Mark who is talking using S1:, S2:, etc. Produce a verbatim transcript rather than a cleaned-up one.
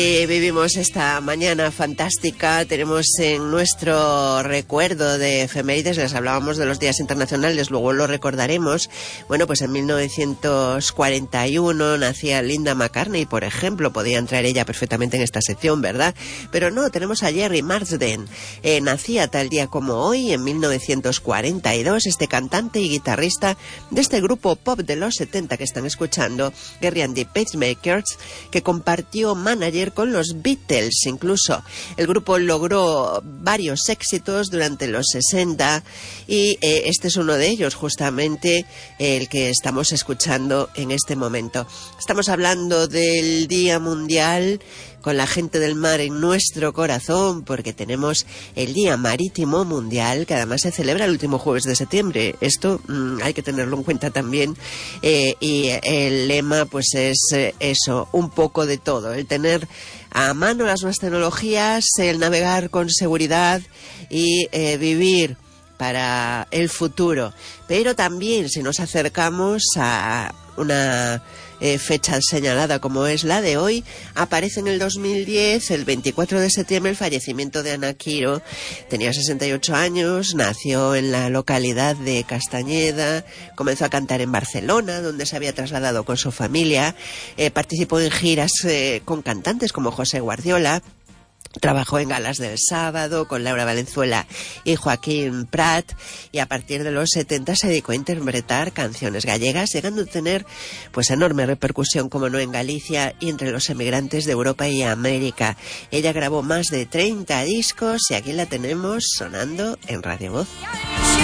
S1: Eh, vivimos esta mañana fantástica, tenemos en nuestro recuerdo de efemérides, les hablábamos de los días internacionales, luego lo recordaremos. Bueno, pues en mil novecientos cuarenta y uno nacía Linda McCartney, por ejemplo, podía entrar ella perfectamente en esta sección, ¿verdad? Pero no, tenemos a Jerry Marsden, eh, nacía tal día como hoy, en mil novecientos cuarenta y dos, este cantante y guitarrista de este grupo pop de los setenta que están escuchando, Gerry and the Pacemakers, que compartió manager con los Beatles. Incluso el grupo logró varios éxitos durante los sesenta y eh, este es uno de ellos, justamente el que estamos escuchando en este momento. Estamos hablando del Día Mundial con la gente del mar en nuestro corazón, porque tenemos el Día Marítimo Mundial, que además se celebra el último jueves de septiembre. Esto mmm, hay que tenerlo en cuenta también, eh, y el lema pues es eh, eso, un poco de todo, el tener a mano las nuevas tecnologías, el navegar con seguridad y eh, vivir para el futuro. Pero también, si nos acercamos a una eh, fecha señalada como es la de hoy, aparece en el dos mil diez, el veinticuatro de septiembre, el fallecimiento de Ana Quiro. Tenía sesenta y ocho años, nació en la localidad de Castañeda, comenzó a cantar en Barcelona, donde se había trasladado con su familia, eh, participó en giras eh, con cantantes como José Guardiola. Trabajó en galas del sábado con Laura Valenzuela y Joaquín Prat, y a partir de los setenta se dedicó a interpretar canciones gallegas, llegando a tener pues enorme repercusión, como no, en Galicia y entre los emigrantes de Europa y América. Ella grabó más de treinta discos y aquí la tenemos sonando en Radio Voz.